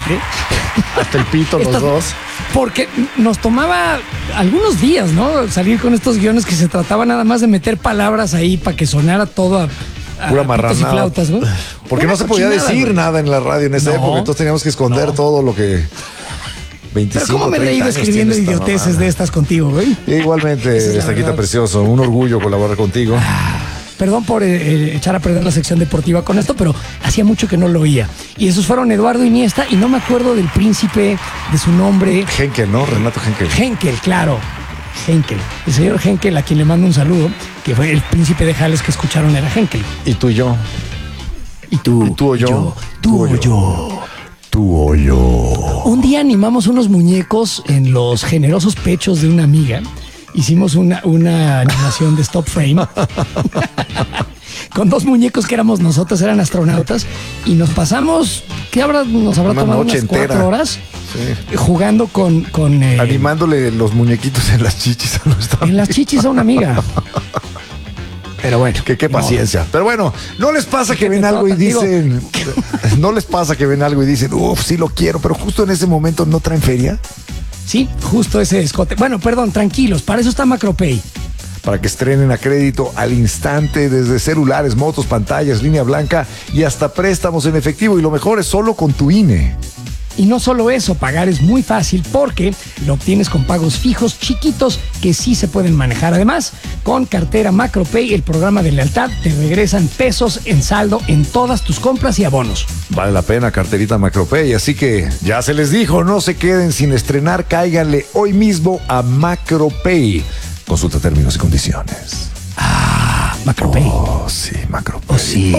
límite. Hasta el pito los dos. Porque nos tomaba algunos días, ¿no? Salir con estos guiones que se trataba nada más de meter palabras ahí para que sonara todo a pura pitos y marranada. flautas, ¿no? Porque Una no se podía cochinada, decir güey. nada en la radio en esa época, entonces teníamos que esconder todo lo que... 25, Pero ¿cómo me he 30 reído años escribiendo tiene esta idioteces mamada. de estas contigo, güey? Igualmente, Esa es la Estaquita verdad. precioso, un orgullo colaborar contigo. Perdón por echar a perder la sección deportiva con esto, pero hacía mucho que no lo oía. Y esos fueron Eduardo Iniesta, y no me acuerdo del príncipe, de su nombre. Henkel, ¿no? Renato Henkel. Henkel, claro. Henkel. El señor Henkel, a quien le mando un saludo, que fue el príncipe de Jales que escucharon, era Henkel. Y tú y yo. Y tú. Tú o yo. Tú o yo. Tú o yo. Un día animamos unos muñecos en los generosos pechos de una amiga. Hicimos una animación de stop frame con dos muñecos que éramos nosotros, eran astronautas, y nos pasamos, ¿qué nos habrá Una tomado? noche Unas entera. 4 horas Sí. jugando con Animándole los muñequitos en las chichis a nuestra en las chichis a una amiga. Pero bueno. Qué paciencia. Pero bueno, ¿no les pasa que ¿Qué ven te algo y toca? Digo- dicen... ¿No les pasa que ven algo y dicen, uff, sí lo quiero, pero justo en ese momento no traen feria? Sí, justo ese escote. Bueno, perdón, tranquilos, para eso está Macropay. Para que estrenen a crédito al instante desde celulares, motos, pantallas, línea blanca y hasta préstamos en efectivo. Y lo mejor es solo con tu INE. Y no solo eso, pagar es muy fácil porque lo obtienes con pagos fijos chiquitos que sí se pueden manejar. Además, con cartera Macropay, el programa de lealtad, te regresan pesos en saldo en todas tus compras y abonos. Vale la pena, carterita Macropay. Así que ya se les dijo, no se queden sin estrenar, cáiganle hoy mismo a Macropay. Consulta términos y condiciones. Macropay. Oh, sí, Macropay. Sí.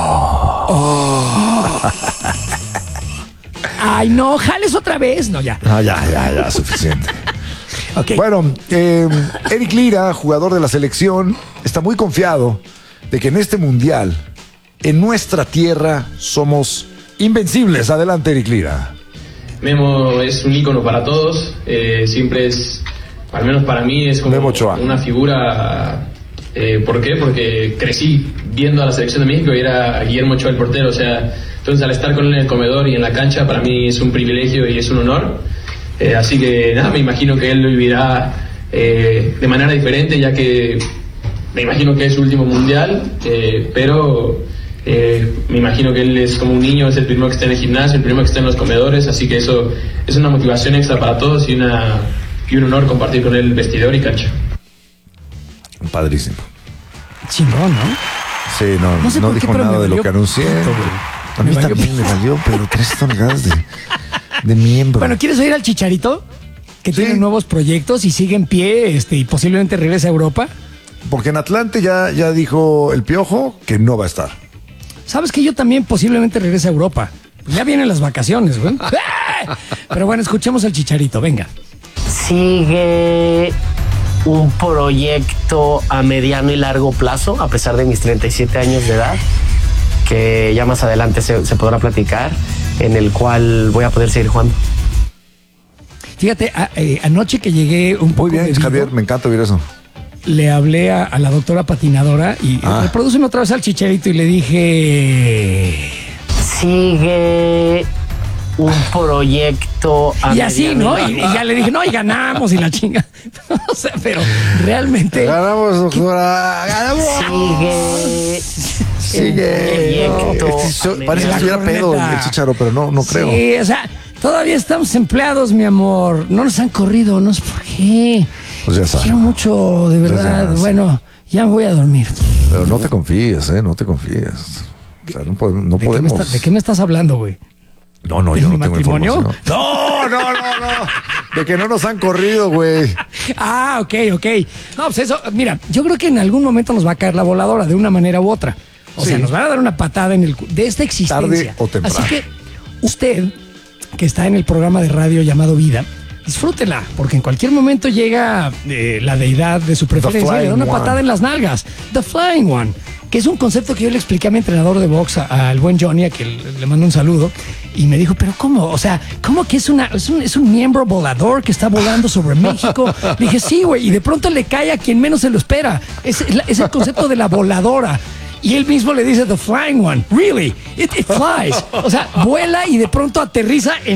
Ay, no, jales otra vez. No, ya. Ah, ya, suficiente. Ok. Bueno, Eric Lira, jugador de la selección, está muy confiado de que en este mundial, en nuestra tierra, somos invencibles. Adelante, Eric Lira. Memo es un ícono para todos, siempre es, al menos para mí, es como Memo Ochoa. una figura. ¿Por qué? Porque crecí viendo a la selección de México y era Guillermo Ochoa el portero, o sea, entonces al estar con él en el comedor y en la cancha, para mí es un privilegio y es un honor. Así que nada, me imagino que él lo vivirá de manera diferente, ya que me imagino que es su último mundial, pero me imagino que él es como un niño, es el primero que está en el gimnasio, el primero que está en los comedores, así que eso es una motivación extra para todos y un honor compartir con él el vestidor y cancha. Padrísimo. Chingón, ¿no? Sí, No sé no por qué, dijo pero nada me de lo valió que anuncié. pito, güey. A mí Me valió también me pito. valió, pero 3 toneladas de miembro. Bueno, ¿quieres oír al Chicharito? Que Sí. tiene nuevos proyectos y sigue en pie, y posiblemente regrese a Europa. Porque en Atlante ya dijo el Piojo que no va a estar. ¿Sabes que yo también posiblemente regrese a Europa? Ya vienen las vacaciones, güey. Pero bueno, escuchemos al Chicharito, venga. Sigue un proyecto a mediano y largo plazo, a pesar de mis 37 años de edad, que ya más adelante se podrá platicar, en el cual voy a poder seguir jugando. Fíjate, anoche que llegué un poco Muy bien, bebido, Javier, me encanta oír eso. le hablé a la doctora patinadora y reprodúceme otra vez al Chicharito y le dije... Sigue un proyecto a Y así, mediano ¿no? y Y largo. ya le dije, no, y ganamos y la chinga. O sea, pero realmente... Ganamos, doctora. Ganamos. Sigue. Parece que La estuviera pedo corneta. el Chicharo, pero no creo. Sí, o sea, todavía estamos empleados, mi amor. No nos han corrido, no sé por qué. Pues ya Te sabes. quiero mucho, de Pues ya verdad. sabes. Bueno, ya me voy a dormir. Pero no te confíes, no te confíes. O sea, no podemos. ¿De qué me estás hablando, güey? No, ¿De yo mi no tengo matrimonio? información. No. De que no nos han corrido, güey. Ah, ok. No, pues eso, mira, yo creo que en algún momento nos va a caer la voladora de una manera u otra. O sea, nos van a dar una patada en de esta existencia. Tarde o temprano. Así que usted, que está en el programa de radio llamado Vida, disfrútela, porque en cualquier momento llega la deidad de su preferencia y le da una Flying patada One. en las nalgas. The Flying One, que es un concepto que yo le expliqué a mi entrenador de box, al buen Johnny, a que le mando un saludo, y me dijo, pero ¿cómo? O sea, ¿cómo que es un miembro volador que está volando sobre México? Le dije, sí, güey, y de pronto le cae a quien menos se lo espera. Es el concepto de la voladora. Y él mismo le dice, the flying one, really, it flies. O sea, vuela y de pronto aterriza en